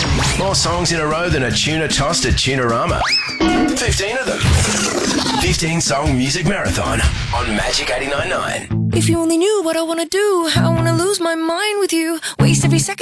More songs in a row than a tuna tossed at Tunarama. 15 of them. 15 song music marathon on Magic 89.9. If you only knew what I wanna do, I wanna lose my mind with you. Waste every second.